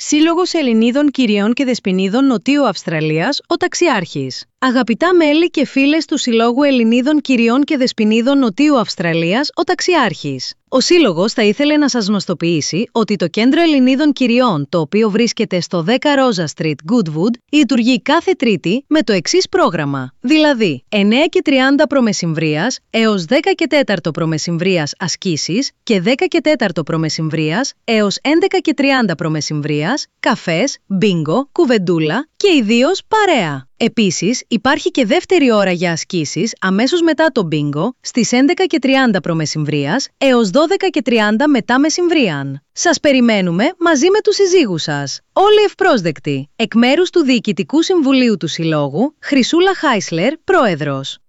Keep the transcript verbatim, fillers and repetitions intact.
Σύλλογος Ελληνίδων Κυριών και Δεσποινίδων Νοτιού Αυστραλίας, ο Ταξιάρχης. Αγαπητά μέλη και φίλες του Συλλόγου Ελληνίδων Κυριών και Δεσποινίδων Νοτιού Αυστραλίας, ο Ταξιάρχης. Ο Σύλλογος θα ήθελε να σας γνωστοποιήσει ότι το Κέντρο Ελληνίδων Κυριών, το οποίο βρίσκεται στο δέκα Ρόζα Street, Goodwood, λειτουργεί κάθε Τρίτη με το εξής πρόγραμμα. Δηλαδή, εννέα και τριάντα προμεσημβρίας έως δέκα και τέσσερα προμεσημβρίας ασκήσεις και δέκα και τέσσερα προμεσημβρίας έως έντεκα και τριάντα προμεσημβρίας, καφές, μπίνγκο, κουβεντούλα και ιδίως παρέα. Επίσης, υπάρχει και δεύτερη ώρα για ασκήσεις αμέσως μετά το μπίνγκο, στις έντεκα και τριάντα προμεσημβρίας έως δώδεκα και τριάντα μετά μεσημβρίαν. Σας περιμένουμε μαζί με τους συζύγους σας. Όλοι ευπρόσδεκτοι. Εκ μέρους του Διοικητικού Συμβουλίου του Συλλόγου, Χρυσούλα Χάισλερ, Πρόεδρος.